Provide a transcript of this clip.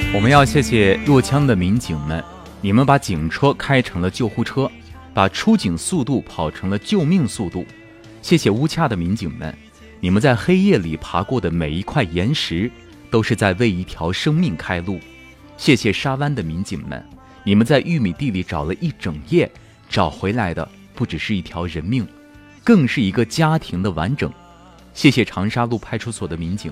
我们要谢谢若羌的民警们，你们把警车开成了救护车，把出警速度跑成了救命速度。谢谢乌恰的民警们，你们在黑夜里爬过的每一块岩石，都是在为一条生命开路。谢谢沙湾的民警们，你们在玉米地里找了一整夜，找回来的不只是一条人命，更是一个家庭的完整。谢谢长沙路派出所的民警，